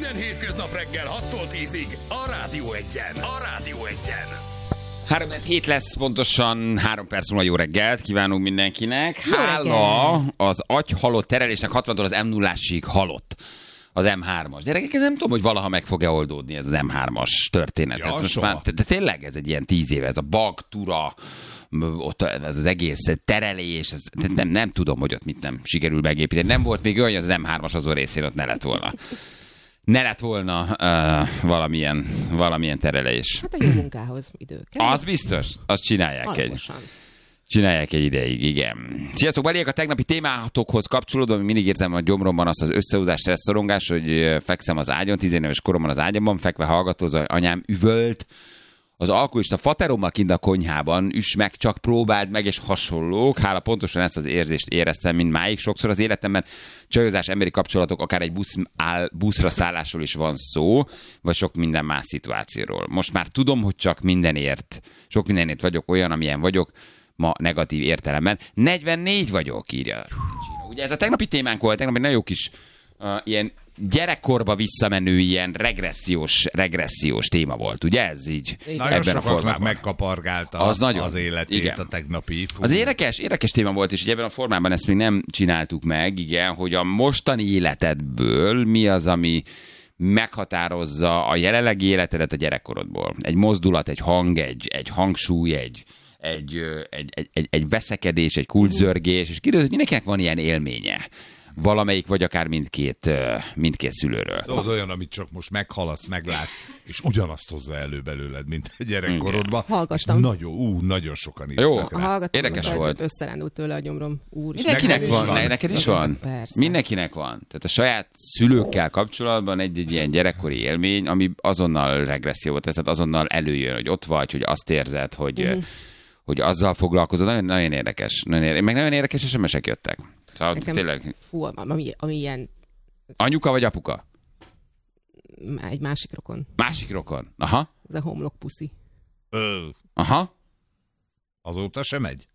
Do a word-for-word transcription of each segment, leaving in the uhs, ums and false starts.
Minden hétköznap reggel hattól tízig a Rádió Egyen. A Rádió Egyen. Három hét lesz, pontosan három perc múlva. Jó reggelt kívánunk mindenkinek. Hála az agy halott terelésnek hatvantól az em nullásig halott az em hármas. Gyerekek, ez nem tudom, hogy valaha meg fog-e oldódni ez az em hármas történet. Ja, ez most már, de tényleg ez egy ilyen tíz éve, ez a bug, tura, ott ez az egész terelés, ez, nem, nem tudom, hogy ott mit nem sikerül megépíteni. Nem volt még olyan, hogy az em hármas azon részén ott ne lett volna. Ne lett volna uh, valamilyen, valamilyen terelés. Hát a jó munkához idő kell. Az biztos, azt csinálják Alaposan. egy. Csinálják egy ideig, igen. Sziasztok, Baliek, a tegnapi témátokhoz kapcsolódva, mindig érzem a gyomromban azt az összehúzás, stresszorongás, hogy fekszem az ágyon, tizenéves koromban az ágyamban, fekve hallgatózva, anyám üvölt, az alkoholista faterommal kint a konyhában, üss meg, csak próbáld meg, és hasonlók. Hála pontosan ezt az érzést éreztem, mint máig. Sokszor az életemben csajozás, emberi kapcsolatok, akár egy busz áll, buszra szállásról is van szó, vagy sok minden más szituációról. Most már tudom, hogy csak mindenért, sok mindenért vagyok olyan, amilyen vagyok, ma negatív értelemben. negyvennégy vagyok, írja. Ugye ez a tegnapi témánk volt, tegnap egy nagyon jó kis uh, ilyen gyerekkorba visszamenő ilyen regressziós, regressziós téma volt, ugye ez így? Nagyon sokaknak megkapargálta az, nagyon, az életét, igen. A tegnapi. Fú. Az érdekes, érdekes téma volt, és ebben a formában ezt még nem csináltuk meg, igen, hogy a mostani életedből mi az, ami meghatározza a jelenlegi életedet a gyerekkorodból. Egy mozdulat, egy hang, egy, egy hangsúly, egy, egy, egy, egy, egy, egy veszekedés, egy kulcszörgés, és kiderül, hogy mindenkinek van ilyen élménye. Valamelyik, vagy akár mindkét, mindkét szülőről. Tudod, olyan, amit csak most meghalasz, meglátsz, és ugyanazt hozza elő belőled, mint a gyerekkorodban. Hallgattam. Nagyon, ú, nagyon sokan írtak Jó, rá. Hallgattam, érdekes volt. Összerándult tőle a gyomrom. Úr, Mindenkinek neked van, is van. Neked is van? Persze. Mindenkinek van. Tehát a saját szülőkkel kapcsolatban egy-egy ilyen gyerekkori élmény, ami azonnal regressziót tesz, tehát azonnal előjön, hogy ott vagy, hogy azt érzed, hogy, mm. hogy azzal foglalkozod. Nagyon, nagyon érdekes. Nagyon érdekes. Meg nagyon érdekes es em esek jöttek. Szóval nekem, tényleg... Fú, ami, ami ilyen... Anyuka vagy apuka? Egy másik rokon. Másik rokon. Aha. Ez a homlok puszi. Ö, Aha. azóta sem megy?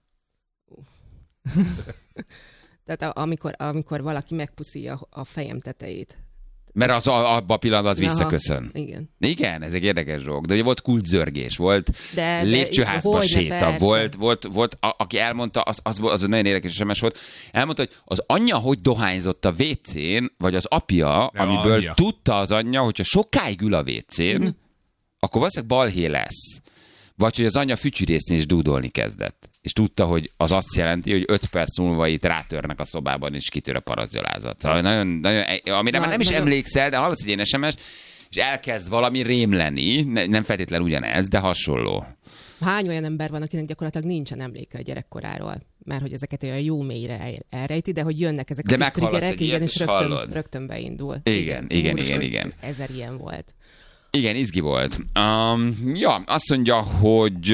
Tehát a, amikor, amikor valaki megpuszíja a, a fejem tetejét. Mert az abban a pillanatban az Aha, visszaköszön. Igen. Igen, ez egy érdekes dolog. De ugye volt kulcszörgés, volt de, lépcsőházba de, séta, volt, volt, volt a, aki elmondta, az, az, az nagyon érdekes es em es volt, elmondta, hogy az anyja hogy dohányzott a vécén, vagy az apja, ja, amiből anyja. tudta az anyja, hogyha sokáig ül a vécén, mm. akkor valószínűleg balhé lesz. Vagy hogy az anyja fütyűrészni és dúdolni kezdett. És tudta, hogy az azt jelenti, hogy öt perc múlva itt rátörnek a szobában, és kitör a parazgyalázat. Szóval nagyon, nagyon, amire Na, már nem is nagyon... emlékszel, de hallasz egy ilyen es em es, és elkezd valami rémleni, nem feltétlenül ugyanez, de hasonló. Hány olyan ember van, akinek gyakorlatilag nincsen emléke a gyerekkoráról? Mert hogy ezeket olyan jó mélyre elrejti, de hogy jönnek ezek de a kis triggerek, igen, és rögtön, rögtön beindul. Igen, igen, Úr, igen, igen. Ezer ilyen volt. Igen, izgi volt. Um, ja, azt mondja, hogy...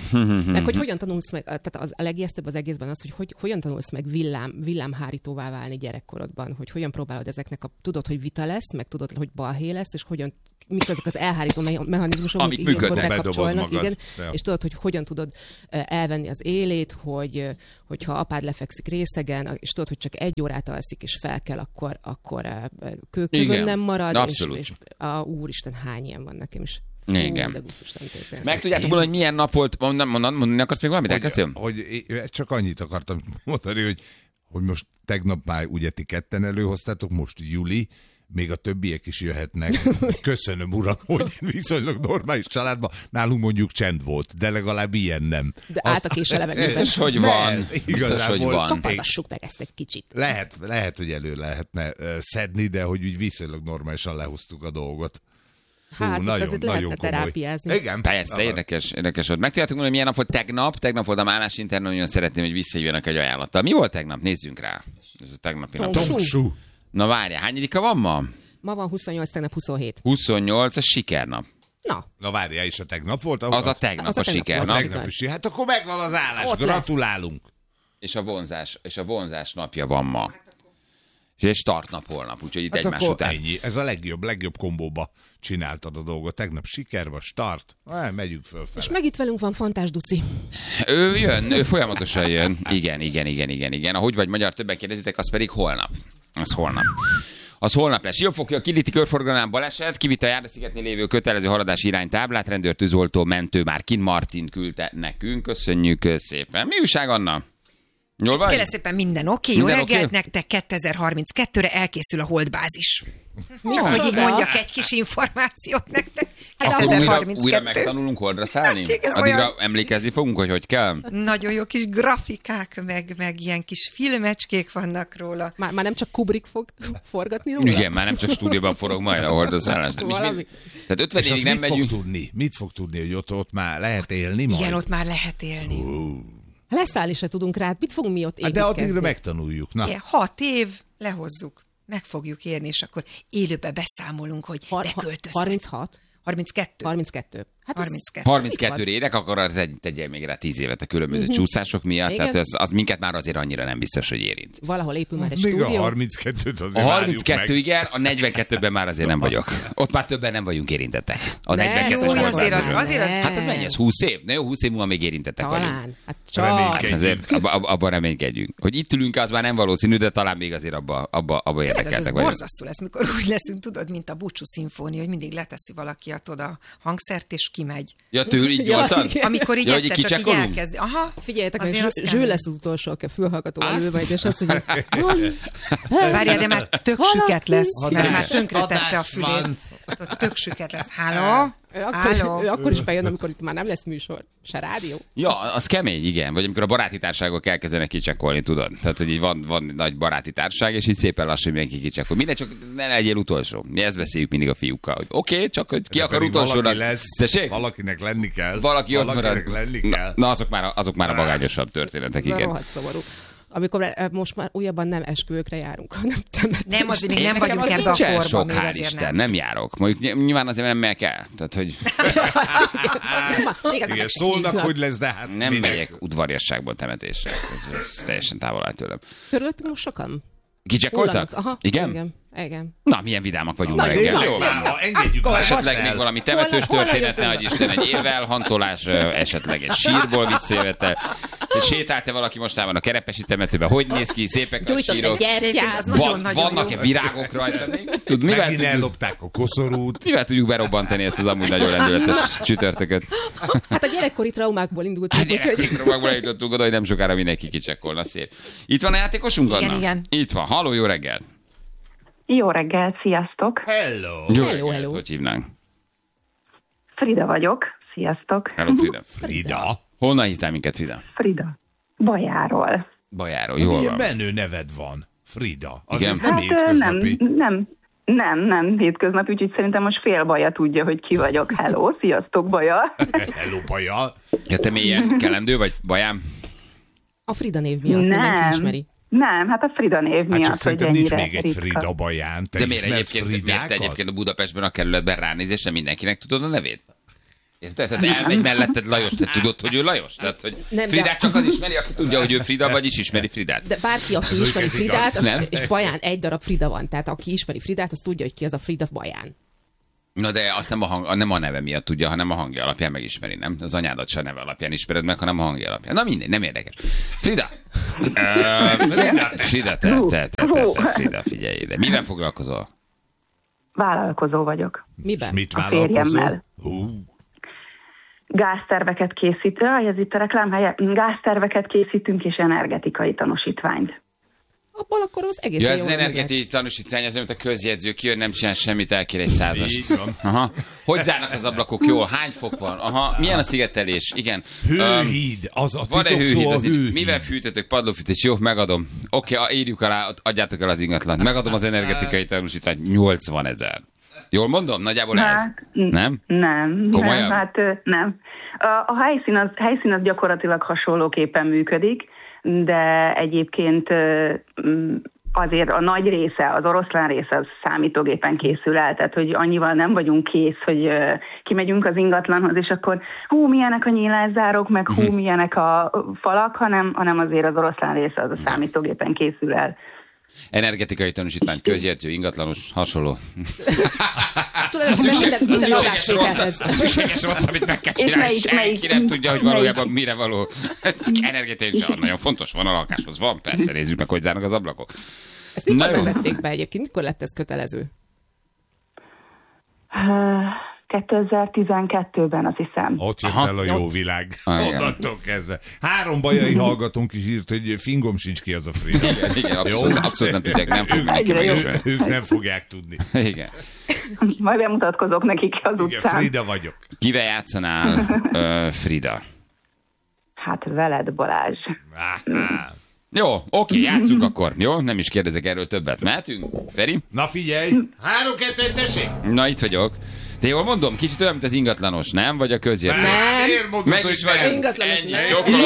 meg hogy hogyan tanulsz meg, tehát az a legijesztőbb az egészben az, hogy, hogy hogyan tanulsz meg villám, villámhárítóvá válni gyerekkorodban, hogy hogyan próbálod ezeknek a... Tudod, hogy vita lesz, meg tudod, hogy balhé lesz, és hogyan mik azok az elhárító mechanizmusok, amik működnek, bekapcsolnak, igen, ja. és tudod, hogy hogyan tudod elvenni az élét, hogy hogyha apád lefekszik részegen, és tudod, hogy csak egy órát alszik, és fel kell, akkor, akkor kőkövön nem marad, és, és a úristen, hány ilyen van nekem is. Fú, igen. Meg tudjátok volna, hogy milyen nap volt, mondani, mondani akarsz még valamit? Elkezdtem? Hogy, hogy csak annyit akartam mondani, hogy, hogy most tegnap már ugye ti ketten előhoztátok, most Juli, még a többiek is jöhetnek. Köszönöm, uram, hogy viszonylag normális családban nálunk mondjuk csend volt, de legalább ilyen nem. De álltak és a levegőben. Biztos, hogy van. Biztos, hogy van. Kapargassuk meg ezt egy kicsit. Lehet, lehet, hogy elő lehetne uh, szedni, de hogy úgy viszonylag normálisan lehoztuk a dolgot. Fú, hát nagyon, azért nagyon lehetne terápiázni. Igen. Persze, aha. érdekes, érdekes volt. Megtudjátok volna, hogy milyen nap volt tegnap. Tegnap volt a Málás Internet, nagyon szeretném, hogy visszajönnek egy ajánlattal. Mi volt tegnap? Nézzünk rá. Ez a tegnapi nap. Tongsú. Na várjál, hányadika van ma? Ma van huszonnyolc, tegnap huszonhét. huszonnyolc, a sikernap. Na. Na várjál, és a tegnap volt? Az a tegnap, az a, a sikernap. A tegnap is. Hát akkor megvan az állás. Ott gratulálunk. Lesz. És a vonzás, és a vonzás napja van ma. És startnap holnap, úgyhogy itt hát egymás után. Ennyi. Ez a legjobb, legjobb kombóba csináltad a dolgot. Tegnap siker van, start. Ah, megyünk fölfele. És meg itt velünk van Fantás Duci. Ő jön, ő folyamatosan jön. Igen, igen, igen, igen, igen. Ahogy vagy magyar, többen kérdezitek, az pedig holnap. Az holnap. az holnap lesz. Siófoki a Kiliti körforgalomán baleset, kivitt a Járdaszigetnél lévő kötelező haladási iránytáblát, rendőr, tűzoltó, mentő már kint, Martin küldte nekünk. Köszönjük szépen. Mi újság, Anna? Jól vagy? Kérlek szépen, minden oké. Jó Minden reggelt oké? nektek, kétezer-harminckettőre elkészül a holdbázis. Mi Csak az? hogy így mondjak egy kis információt nektek. Akkor újra, kétezer-harminckettő. újra megtanulunk holdra szállni? Hát igen, Addigra olyan- emlékezni fogunk, hogy hogy kell? Nagyon jó kis grafikák, meg, meg ilyen kis filmecskék vannak róla. Már, már nem csak Kubrick fog forgatni róla? Igen, már nem csak stúdióban forog majd a holdra szállás. Valami. Tehát ötven És az évig nem mit megyünk. fog tudni? Mit fog tudni, hogy ott, ott már lehet élni majd? Igen, ott már lehet élni. Leszállni se tudunk rá, mit fogunk mi ott Hát de építkezni? addigra megtanuljuk. Na. Igen, hat év, lehozzuk. Meg fogjuk érni, és akkor élőbe beszámolunk, hogy Har- beköltöztek. harminchat? harminckettő. harminckettő. Hát ez- harminckettő. harminckettő érek, akkor az egy, tegyél még rá tíz évet a különböző uh-huh. csúszások miatt, Igen. tehát az, az minket már azért annyira nem biztos, hogy érint. Valahol épül már egy Még a stúdió. harminckettőt azért A várjuk harminckettő meg. igen, a negyvenkettőben már azért nem vagyok. Ott már többen nem vagyunk érintettek. A Ne, negyvenkettős jó, volt azért már az- bőven. azért az- Hát az mennyi, ez húsz év? Na jó, húsz év múlva még érintettek vagyunk. Talán. Hát csak. Reménykedj. Hát azért abban abba, abba reménykedjünk. Hogy itt ülünk, az már nem valószínű, de talán még azért abba, abba, abba Ez, ez érdekeltek vagyunk. borzasztó lesz, mikor úgy leszünk, tudod, mint a búcsú szimfónia, hogy mindig leteszi valaki a, tudod, a hangszert, és kimegy. Ja, tőle így Ja, nyolcan? igen. Amikor így Ja, hogy egyszer csak így kicsekkolunk? elkezd. Aha, Figyeljetek, azért hogy az Zső- kell. Zső lesz az utolsó, aki a fülhallgatóval Azt? ül majd, és azt mondja, Joli, Várjál, de már tök Valaki- süket lesz, mert igen. már tönkretette a fülét. Ott tök süket lesz. Háló? ő akkor, is, Háló? ő akkor is bejön, amikor itt már nem lesz műsor, se rádió. Ja, az kemény, igen. Vagy amikor a baráti társaságok elkezdenek kicsekkolni, tudod? Tehát, hogy így van, van nagy baráti társaság, és így szépen lassan mindenki kicsekkol. Minden csak ne legyél utolsó. Mi ezt beszéljük mindig a fiúkkal, hogy oké, okay, csak hogy ki De akar pedig utolsónak. valaki lesz, Tessék? valakinek lenni kell. Valaki ott Valakinek marad. lenni Na, kell. na azok, már, azok már a magányosabb történetek, Ez igen. rohadt szomorú. Amikor eh, most már újabban nem esküvőkre járunk, hanem temetésre. Nem, azért még Én nem nekem vagyunk az ebbe a nincsen korban, sok, még hál' azért Isten, nem. nem járok. Mondjuk ny- nyilván azért nem megyek el. Tehát, hogy Téged már Igen, meg se szólnak, hívnak. hogy lesz, de hát nem minek? megyek udvariasságból temetésre. Ez, ez teljesen távol áll tőlem. Körülöttünk most sokan? Kicsekkoltak? Hullanak. Aha, Igen? igen? Igen. Na, milyen vidámak vagyunk Na, ma reggel. na, Jó van. Ha engedjük Akkor már Esetleg azt még el. valami temetős Hol- hol történet, legyen nehogy Isten egy évvelhantolás, ö, esetleg egy sírból visszajövetel. Sétált-e valaki mostában a Kerepesi temetőben? Hogy néz ki? Szépek a Gyújtott sírok? egy gyertyát. Az Van, nagyon-nagyon vannak-e jó. virágok rajta még? Tud, mivel Megint tudjuk, ellopták a koszorút. mivel tudjuk berobbantani ezt az amúgy nagyon lendületes csütörtököt? Hát a gyerekkori traumákból indultunk, úgyhogy... Gyerekkoromban eljutottunk oda, hogy nem sokára mindenki kicsekkolna, szép. Itt van a játékosunk, Igen, Anna? igen. Itt van. Halló, jó reggelt! Jó reggelt, sziasztok! Hello! Jó Hello, reggelt, hello. hogy hívnánk? Frida vagyok, sziasztok! Hello, Frida. Frida. Honnan hívtál minket, Frida? Frida. Bajáról. Bajáról, jól Milyen van. menő neved van? Frida. Az Igen. ez nem Hát ö, nem, hétköznapi. nem, nem, nem hétköznapi, úgyhogy szerintem most fél Baja tudja, hogy ki vagyok. Hello, sziasztok, Baja! Hello, Baja. Ja, te mélyen kelendő vagy, Bajám? A Frida név miatt mindenki Nem, ismeri. nem, hát a Frida név Hát miatt, csak hogy szerintem nincs ennyire még egy ritka. Frida Baján. Te De miért ismersz egyébként, miért te Fridákat? egyébként a Budapestben a kerületben ránézésre mindenkinek tudod a nevét? Érted? Tehát elmegy melletted Lajos, te tudod, hogy ő Lajos? Tehát, hogy Nem, de- Fridát csak az ismeri, aki tudja, hogy ő Frida, vagyis ismeri Fridát. De bárki, aki ismeri igaz. Fridát, az, Nem? és Baján egy darab Frida van, tehát aki ismeri Fridát, az tudja, hogy ki az a Frida Baján. Na de azt nem a, hang, nem a neve miatt tudja, hanem a hangja alapján megismeri, nem? Az anyádat se neve alapján ismered meg, hanem a hangja alapján. Na mindegy, nem érdekes. Frida! Ö, Frida, te, te, te, te, te, Frida, figyelj ide. Mivel foglalkozol? Vállalkozó vagyok. Miben? És mit A vállalkozol? férjemmel. Hú, Gázterveket készítő, ez itt a reklámhelye, gázterveket készítünk és energetikai tanúsítványt. Abból akkor az egész Ja, jó ez az meg lehet. energetikai tanúsítvány, ez olyan, mint a közjegyző, kijön, nem csinál semmit, elkér egy százast. Így van. Aha. Hogy zárnak az ablakok? Jó, hány fok van? Aha. Milyen a szigetelés? Igen. Öm, hőhíd, az a Van-e titok szó hőhíd? a Az így, hőhíd. mivel fűtötök? Padlófűtés? Jó, megadom. Oké, okay, írjuk alá, adjátok el az ingatlan. Megadom az energetikai tanúsítványt. nyolcvan ezer. Jól mondom? Nagyjából ez? Hát, n- Nem? Nem, Komolyan? nem, hát ö, nem. A, a helyszín, az, helyszín az gyakorlatilag hasonlóképpen működik, de egyébként ö, m, azért a nagy része, az oroszlán része az számítógépen készül el, tehát hogy annyival nem vagyunk kész, hogy ö, kimegyünk az ingatlanhoz, és akkor hú, milyenek a nyílászárok, meg hú, milyenek a falak, hanem, hanem azért az oroszlán része az a számítógépen készül el. Energetikai tanúsítvány, közjegyző, ingatlanos, hasonló. Tulajdonképpen minden, a minden szükséges rossz, adásvételhez. a szükséges rossz, amit meg kell És csinálni, melyik- senki melyik- nem tudja, hogy melyik- valójában mire való. Energetikai is nagyon fontos, van a lakáshoz, van, persze, nézzük meg, hogy zárnak az ablakok. Ezt mikor vezették be egyébként? Mikor lett ez kötelező? kétezer-tizenkettőben, azt hiszem. Ott jött el a jó világ. Onnantól kezdve. Három bajai hallgatónk is írt, hogy fingom sincs ki az a Frida. Igen, igen, abszolút, abszolút nem tudják, nem fogják neki megismerni. Ők nem fogják tudni. Igen. Majd bemutatkozok nekik az igen, utcán. Frida vagyok. Kivel játszanál, uh, Frida? Hát veled, Balázs. Jó, oké, játszunk akkor. Jó, nem is kérdezek erről többet. Mehetünk? Feri? Na figyelj! Három, kettő, tessék! Na, itt vagyok. De jól mondom, kicsit olyan, mint az ingatlanos, nem? Vagy a közjegyző? Nem! Mondod, Meg is vagyok. Ingatlanos, Ennyi, nem? csokkolom.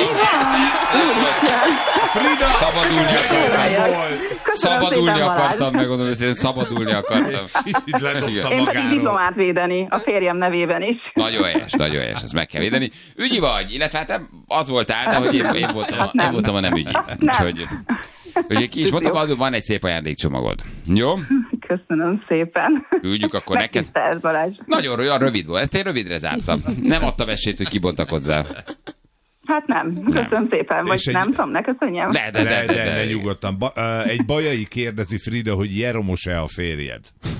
Frida! Szabadulni akartam. Köszönöm Szabadulni szépen, Balázs. akartam, megmondom, hogy szabadulni akartam. Így ledobta Én pedig magáról. bízom átvédeni a férjem nevében is. Nagyon helyes, nagyon helyes, ezt meg kell védeni. Ügyi vagy, illetve hát az voltál, de hogy én, én, voltam, a, én voltam a nem ügyi. Úgyhogy, úgyhogy ki is mondtam, van egy szép ajándékcsomagod. Jó? Köszönöm szépen. Küldjük akkor neked. Megtisztelsz, Balázs. Nagyon olyan rövid volt, ezt én rövidre zártam. Nem adtam esélyt, hogy kibontakozzál. Hát nem. Köszönöm Nem. szépen. Vagy És egy- nem tudom, ne köszönjem. De, de, de, De, de, de, de, ne nyugodtan. Ba, uh, egy bajai kérdezi Frida, hogy Jeromos-e a férjed?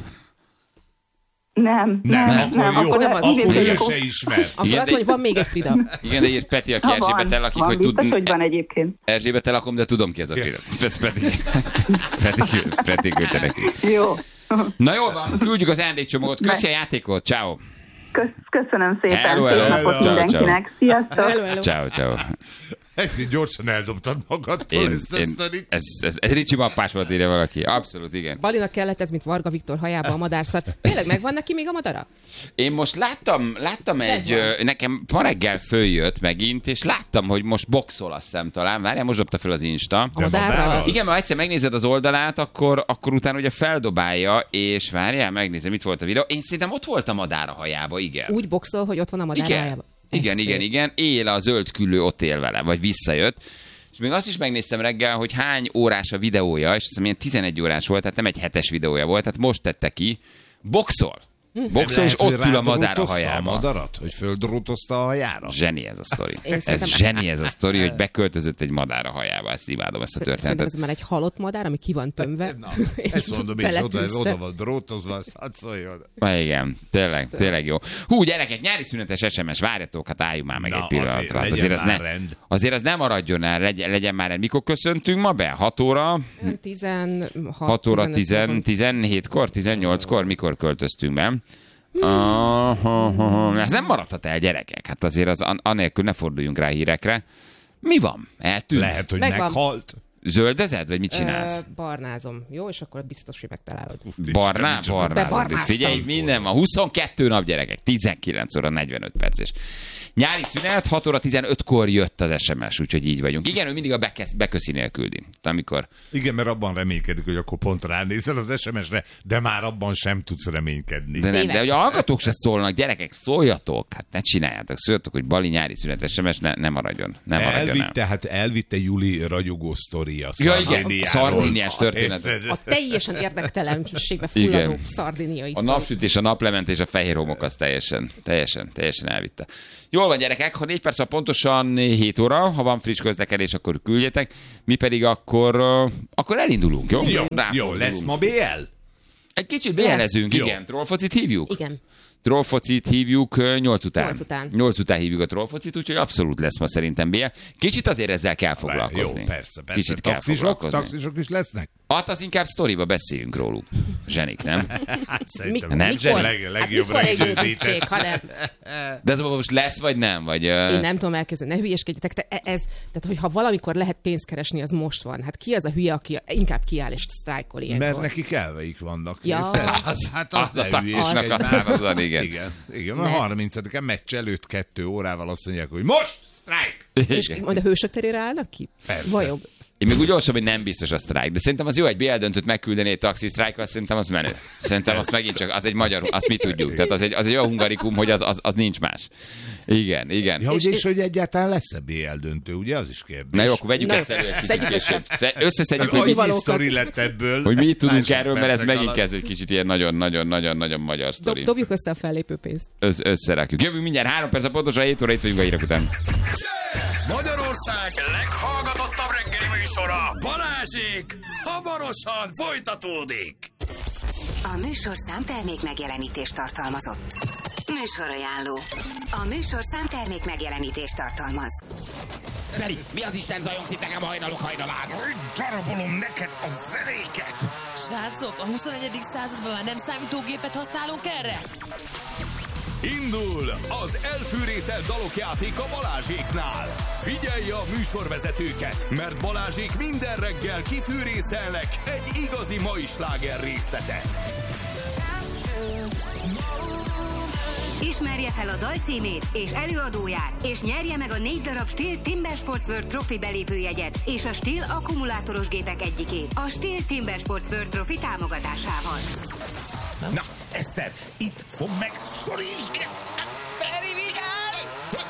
Nem, Nem, nem, akkor nem. jó, akkor nem az. akkor Úgy ő érzem, se ismer. Akkor Igen, azt de- mondja, van még egy Frida. Igen, de írt Peti, aki Ha Erzsébettel van, lakik, van, hogy biztos, tud... hogy van egyébként. Erzsébettel lakom, de tudom ki ez a film. Ez Peti. Peti, Peti küldte nekünk. Jó. Na jól van, küldjük az ajándékcsomagot. Köszi a játékot, ciao. Kösz, köszönöm szépen. Hello, Szép hello. napot Ciao, mindenkinek. Sziasztok. Hello, hello. Ciao, ciao. Egy gyorsan eldobtad magadtól Én, ezt a én, sztorit. ez, ez, ez Ricsi Mappás volt, írja valaki. Abszolút, igen. Balinak kellett ez, mint Varga Viktor hajába a madárszar. Tényleg megvan neki még a madara? Én most láttam, láttam egy, ö, nekem ma reggel följött megint, és láttam, hogy most boxol, azt hiszem talán. Várjál, most dobta fel az Insta. A madárra? madárral? Igen, mert egyszer megnézed az oldalát, akkor, akkor utána ugye feldobálja, és várjál, megnézem, mit volt a videó. Én szerintem ott volt a madár a hajába, igen. Úgy boxol, hogy ott van a madár Igen, hajába. igen, Ez igen, szép. igen. Él a zöld küllő, ott él vele, vagy visszajött. És még azt is megnéztem reggel, hogy hány órás a videója, és azt hiszem, ilyen tizenegy órás volt, tehát nem egy hetes videója volt, tehát most tette ki. Boxol. Boxol, és Lehet, ott hogy ül a madár a rádrótozta hajába. a madarat? Hogy földrótozta a hajára? Zseni ez a sztori. Én Ez szerintem- zseni ez a sztori, hogy beköltözött egy madár a hajába. Ezt imádom, ezt a Szerintem történetet. ez már egy halott madár, ami ki van tömve. Na, és ezt mondom, és oda, beletűzte. oda van drótozva, azt hadd szóljon. Ah, igen, tényleg, tényleg jó. Hú, gyerekek, nyári szünetes es em es, várjatok, hát álljunk már meg Na, egy pillanatra. azért Hát legyen azért, az már ne, rend. azért az nem maradjon el, legyen, legyen már rend. Mikor köszöntünk ma be? hat óra? tizenhat, hat óra tizenöt tizenhétkor, tizennyolckor, mikor költöztünk be? Uh, ez nem maradhat el, gyerekek. Hát azért az an- anélkül ne forduljunk rá hírekre. Mi van? Eltűnt? Lehet, hogy Megvan. meghalt. Zöldezed, vagy mit csinálsz? Ö, barnázom. Jó, és akkor biztos, hogy megtalálod. Barná, Isten, barná. Bebarnáztam. Figyelj, minden van. huszonkettő nap, gyerekek. tizenkilenc óra negyvenöt perc. És nyári szünet, hat óra tizenötkor jött az es em es, úgyhogy így vagyunk. Igen, ő mindig a bekesz, beköszinél küldi. Amikor Igen, mert abban reménykedik, hogy akkor pont ránézel az es em esre, de már abban sem tudsz reménykedni. De nem, Tévedsz. de hogy a hallgatók se szólnak, gyerekek, szóljatok, hát ne csináljátok, szóljatok, hogy Bali nyári szünet es em es ne, ne maradjon. Ne maradjon el. Elvitte, hát elvitte Juli ragyogó sztoria. Ja, igen, a Szardiniáról. szardiniás történet. Érted? A teljesen érdektelenségbe fulladó Igen. szardiniai A napsütés, a naplement és a fehér homok az teljesen, teljesen, teljesen elvitte. Jól van, gyerekek, ha négy perc a pontosan hét óra, ha van friss közlekedés, akkor küldjetek, mi pedig akkor, uh, akkor elindulunk, jó? Jó, jó, Ráfordulunk. lesz ma bé el? Egy kicsit bejelezünk, Jó. igen. Trollfocit hívjuk? Igen. Trollfocit hívjuk uh, nyolc után. Nyolc után. nyolc után hívjuk a trollfocit, úgyhogy abszolút lesz ma szerintem bé el. Kicsit azért ezzel kell foglalkozni. Jó, persze, persze. Kicsit kell taxisok, foglalkozni. taxisok is lesznek? Hát az inkább sztoriba beszéljünk róluk. Zsenik, nem? Hát szerintem Mikor? Nem, mikor? leg- leg- legjobb hát mikor rögzítés. időzítség, ha nem? De ez most lesz, vagy nem? Vagy, uh... Én nem tudom elképzelni, ne hülyeskedjetek, te ez, tehát hogyha valamikor lehet pénzt keresni, az most van. Hát ki az a hülye, aki inkább kiáll és sztrájkol ilyenkor? Mert nekik elveik vannak. Ja. érted? Az, hát az, Az a ne hülyeskedj taktisnak a már. szárazan, igen. Igen, igen. A Ne. harmincadikán meccs előtt kettő órával azt mondják, hogy most sztrájk! És majd a hősök terére állnak ki? Persze. Vajon? Én még úgy olvasom, hogy nem biztos a sztrájk, de szerintem az jó, egy bé el döntőt megküldeni egy taxi sztrájkkal, szerintem az menő. Szerintem az megint csak, az egy magyar, azt mi tudjuk. Tehát az egy, az egy olyan hungarikum, hogy az, az, az nincs más. Igen, igen. Ja, És- ugye, és hogy egyáltalán lesz-e bé el döntő, ugye? Az is kérdés. Na jó, akkor vegyük Na, ezt elő egy kicsit szedjük később. Sze- Összeszedjük, Annyi hogy, valókat. sztori lett ebből. hogy mi tudunk Másodpercek erről, mert ez megint alatt. kezd egy kicsit ilyen nagyon-nagyon-nagyon-nagyon magyar Dob, sztori. dobjuk össze a fellépő pénzt. Össz- összerakjuk. Jövünk mindjárt három perc a pontosan hét óra, itt vagyunk a hírek után. Magyarország leghallgatottabb reggeli műsora, Balázsék, hamarosan folytatódik. A műsorszám termék megjelenítést tartalmazott. Műsorajánló. A műsorszám termék megjelenítést tartalmaz. Feri, mi az Isten zajongsz itt nekem a hajnalok hajnalán? Darabolom neked a zenéket! Srácok, a huszonegyedik században már nem számítógépet használunk erre? Indul az elfűrészelt dalok játéka Balázséknál. Figyelj a műsorvezetőket, mert Balázsék minden reggel kifűrészelnek egy igazi mai sláger részletet. Ismerje fel a dal címét és előadóját, és nyerje meg a négy darab Stihl Timber Sports World Trophy belépőjegyet és a Stihl akkumulátoros gépek egyikét a Stihl Timber Sports World Trophy támogatásával. Na, Eszter, itt fog meg, szorítsd! Feri, vigyázz!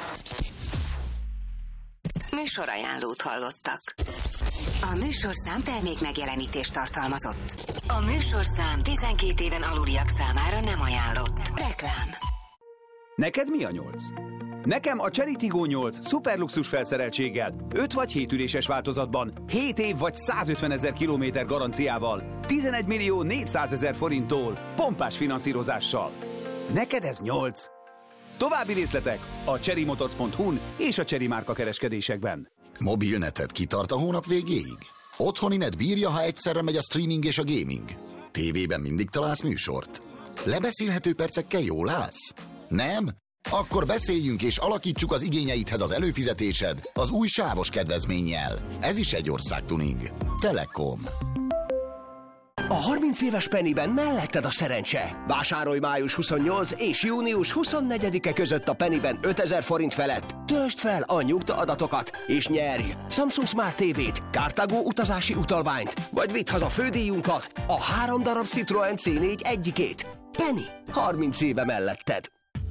Műsorajánlót hallottak. A műsorszám termék megjelenítést tartalmazott. A műsorszám tizenkét éven aluliak számára nem ajánlott. Reklám. Neked mi a nyolc? Nekem a Chery Tiggo nyolc szuperluxus felszereltséggel, öt vagy hét üléses változatban, hét év vagy százötvenezer kilométer garanciával, tizenegy millió négyszázezer forinttól, pompás finanszírozással. Neked ez nyolc. További részletek a cherrymotors pont hu-n és a Chery márka kereskedésekben. Mobilneted kitart a hónap végéig? Otthoni net bírja, ha egyszerre megy a streaming és a gaming? Tévében mindig találsz műsort? Lebeszélhető percekkel jól állsz? Nem? Akkor beszéljünk és alakítsuk az igényeidhez az előfizetésed az új sávos kedvezménnyel. Ez is egy országtuning. Telekom. A harminc éves Pennyben melletted a szerencse. Vásárolj május huszonnyolcadika és június huszonnegyedike között a Pennyben ötezer forint felett. Töltsd fel a nyugta adatokat és nyerj Samsung Smart té vét, Cartago utazási utalványt, vagy vidd haza fődíjunkat, a három darab Citroen cé négy egyikét. Penny, harminc éve melletted.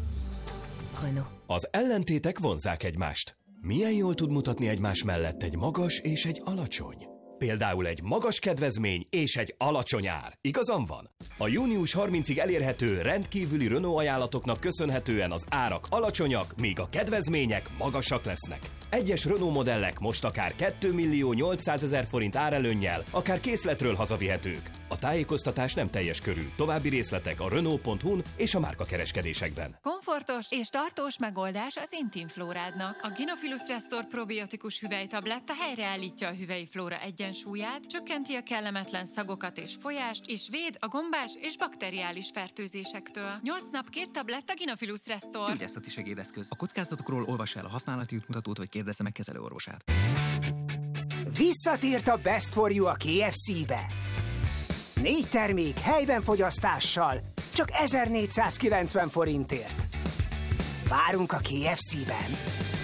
Az ellentétek vonzzák egymást. Milyen jól tud mutatni egymás mellett egy magas és egy alacsony? Például egy magas kedvezmény és egy alacsony ár. Igazam van? A június harmincadikáig elérhető rendkívüli Renault ajánlatoknak köszönhetően az árak alacsonyak, míg a kedvezmények magasak lesznek. Egyes Renault modellek most akár két millió nyolcszázezer forint árelőnnyel, akár készletről hazavihetők. A tájékoztatás nem teljes körű. További részletek a Renault pont hu-n és a márkakereskedésekben. Komfortos és tartós megoldás az Intimflórádnak. A Gynophilus Restore probiotikus hüvelytabletta helyreállítja a hüvelyflóra egyensúlyát, csökkenti a kellemetlen szagokat és folyást, és véd a gombás és bakteriális fertőzésektől. nyolc nap két tabletta Gynophilus Restore. Gyógyászati segédeszköz. A kockázatokról olvassa el a használati útmutatót, vagy kérdezze meg kezelőorvosát. Visszatért a Best for You a ké ef cé-be. Négy termék helyben fogyasztással, csak ezernégyszázkilencven forintért. Várunk a ké ef cé-ben.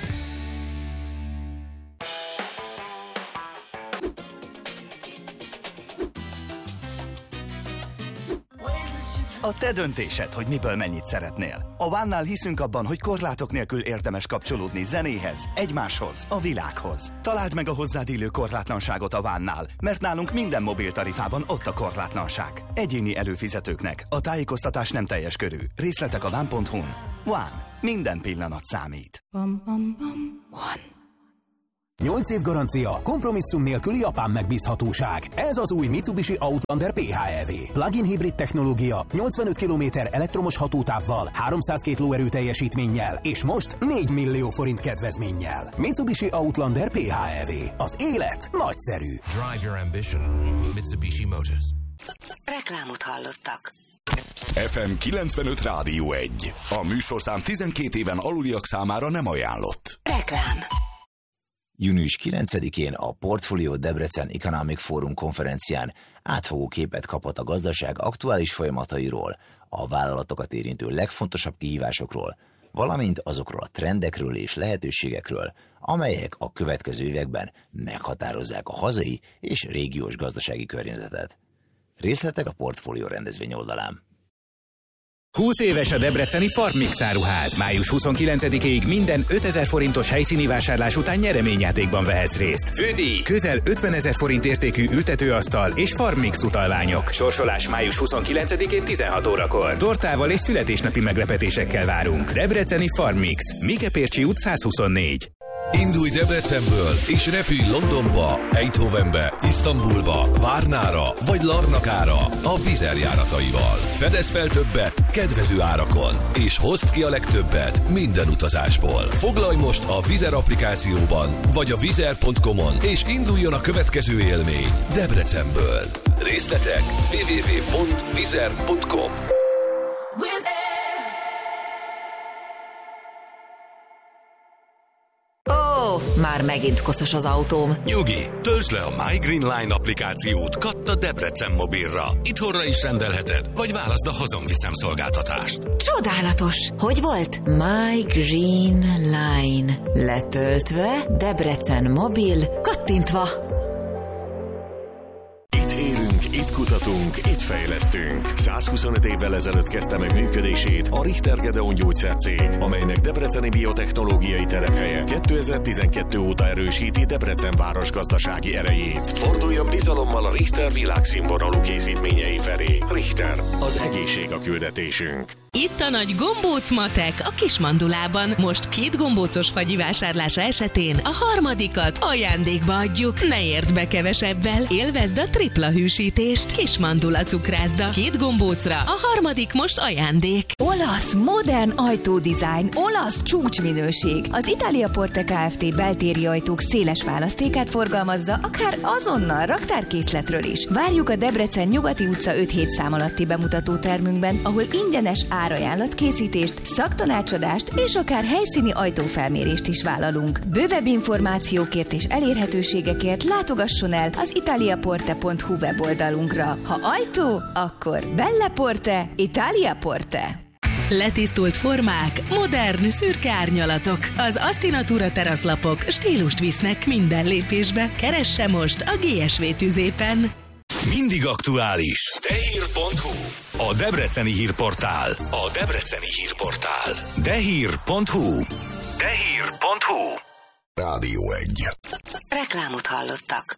A te döntésed, hogy miből mennyit szeretnél. A One-nál hiszünk abban, hogy korlátok nélkül érdemes kapcsolódni zenéhez, egymáshoz, a világhoz. Találd meg a hozzád illő korlátlanságot a One-nál, mert nálunk minden mobil tarifában ott a korlátlanság. Egyéni előfizetőknek a tájékoztatás nem teljes körű. Részletek a one pont hu-n. One. Minden pillanat számít. One. nyolc év garancia, kompromisszum nélküli japán megbízhatóság. Ez az új Mitsubishi Outlander pé há é vé. Plug-in hibrid technológia, nyolcvanöt kilométer elektromos hatótávval, háromszázkettő lóerő teljesítménnyel, és most négy millió forint kedvezménnyel. Mitsubishi Outlander pé há é vé. Az élet nagyszerű. Drive your ambition. Mitsubishi Motors. Reklámot hallottak. ef em kilencvenöt Rádió egy. A műsorszám tizenkét éven aluliak számára nem ajánlott. Reklám. június kilencedikén a Portfolio Debrecen Economic Forum konferencián átfogó képet kaphat a gazdaság aktuális folyamatairól, a vállalatokat érintő legfontosabb kihívásokról, valamint azokról a trendekről és lehetőségekről, amelyek a következő években meghatározzák a hazai és régiós gazdasági környezetet. Részletek a Portfolio rendezvény oldalán. húsz éves a debreceni Farmix áruház. május huszonkilencedikéig minden ötezer forintos helyszíni vásárlás után nyereményjátékban vehetsz részt. Fődíj, közel ötvenezer forint értékű ültetőasztal és Farmix utalványok. Sorsolás május huszonkilencedikén tizenhat órakor. Tortával és születésnapi meglepetésekkel várunk. Debreceni Farmix, Mikepércsi út száz huszonnégy. Indulj Debrecenből és repülj Londonba, Eindhovenbe, Isztambulba, Várnára vagy Larnakára a Wizzair járataival. Fedezz fel többet kedvező árakon, és hozd ki a legtöbbet minden utazásból. Foglalj most a Wizzair applikációban vagy a wizzair pont com-on, és induljon a következő élmény Debrecenből. Részletek double-u double-u double-u pont wizzair pont com. Már megint koszos az autóm. Nyugi, töltsd le a My Green Line applikációt Katta Debrecen mobilra. Itthonra is rendelheted, vagy válaszd a hazonviszem szolgáltatást. Csodálatos! Hogy volt? My Green Line. Letöltve, Debrecen mobil, kattintva. Itt élünk, itt kutatunk, itt fejlesztünk. százhuszonöt évvel ezelőtt kezdte meg működését a Richter Gedeon gyógyszercég, amelynek debreceni biotechnológiai telephelye kétezer-tizenkettő óta erősíti Debrecen város gazdasági erejét. Forduljon bizalommal a Richter világszínvonalú készítményei felé. Richter, az egészség a küldetésünk. Itt a nagy gombóc matek a Kismandulában. Most két gombócos fagyi vásárlása esetén a harmadikat ajándékba adjuk. Ne érd be kevesebbel, élvezd a tripla hűsítést. Kismandula cukrászda. Két gombócra, a harmadik most ajándék. Olasz, modern ajtódizájn, olasz csúcsminőség. Az Italia Porte Kft. Beltéri ajtók széles választékát forgalmazza, akár azonnal raktárkészletről is. Várjuk a Debrecen Nyugati utca öt hét szám alatti bemutató termünkben, ahol ingyenes árajánlatkészítést, szaktanácsadást és akár helyszíni ajtófelmérést is vállalunk. Bővebb információkért és elérhetőségekért látogasson el az italiaporte pont hu weboldalunkra. Ha ajtó, akkor Belle Porte, Italia Porte. Letisztult formák, modern, szürke árnyalatok. Az Astinatura teraszlapok stílust visznek minden lépésbe. Keresse most a gé es vé tüzépen. Mindig aktuális. Dehír pont hu. A debreceni hírportál. A debreceni hírportál. Dehír pont hu. Dehír pont hu. Rádió egy. Reklámot hallottak.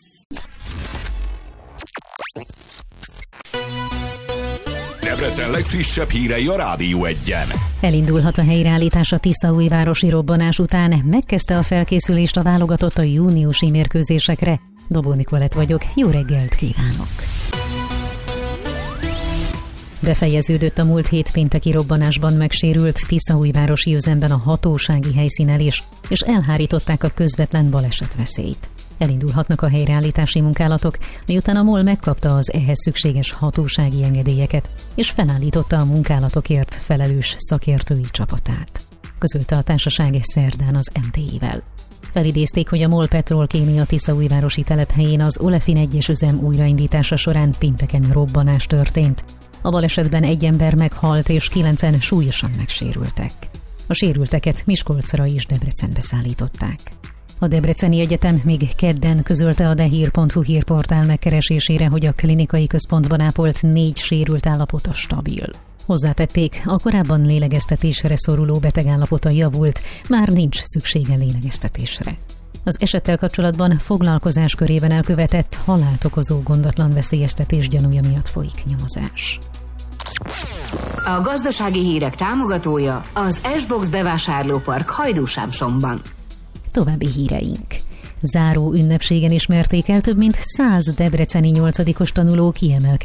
Debrecen legfrissebb hírei a Rádió egyen. Elindulhat a helyreállítás a Tiszaújvárosi robbanás után. Megkezdte a felkészülést a válogatott a júniusi mérkőzésekre. Dobó Nikolett vagyok, jó reggelt kívánok! Befejeződött a múlt hét pénteki robbanásban megsérült tiszaújvárosi üzemben a hatósági helyszínelés, és elhárították a közvetlen balesetveszélyt. Elindulhatnak a helyreállítási munkálatok, miután a MOL megkapta az ehhez szükséges hatósági engedélyeket, és felállította a munkálatokért felelős szakértői csapatát. Közölte a társaság szerdán az em té i-vel. Felidézték, hogy a MOL Petrolkémia tiszaújvárosi telephelyén az Olefin egyes üzem újraindítása során pénteken robbanás történt. A balesetben egy ember meghalt és kilencen súlyosan megsérültek. A sérülteket Miskolcra és Debrecenbe szállították. A Debreceni Egyetem még kedden közölte a dehír pont hu hírportál megkeresésére, hogy a klinikai központban ápolt négy sérült állapota stabil. Hozzátették, a korábban lélegeztetésre szoruló beteg állapota javult, már nincs szüksége lélegeztetésre. Az esettel kapcsolatban foglalkozás körében elkövetett halált okozó gondatlan veszélyeztetés gyanúja miatt folyik nyomozás. A gazdasági hírek támogatója az S-Box bevásárlópark Hajdúsámsomban. További híreink. Záró ünnepségen ismerték el több mint száz debreceni nyolcadikos tanuló kiemelkedő